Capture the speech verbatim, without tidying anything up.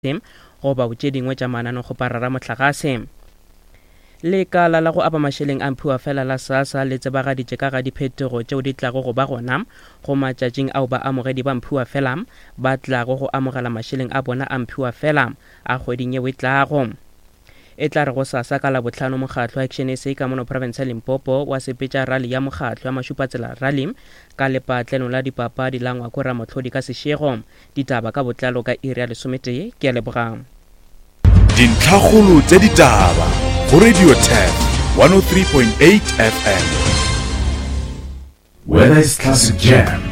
go ba botse dingwe tša manano go parara mohlagase. Lekala la go apa mašeleng a mphiwa fela la SASSA le tsebagaditše ka ga diphetogo tšeo di tlago go ba gona go matšatšing ao baamogedi ba mphiwa fela ba tlago go amogela mašeleng a bona a mphiwa fela a kgweding yeo e tlago. E tla re go SASSA ka labohlano mokgatlo wa Action S A ka mono province ya Limpopo wa sepetša rally ya mokgatlo ya Mašupatsela rally ka lepatlelo la dipapadi la ngwako Ramohlodi ka Seshego. Ditaba ka botlalo ka iri ya lesometee ke a lebogang. Dintlhakgolo tse ditaba go Radio ten one oh three point eight F M. Whether it's classic jam,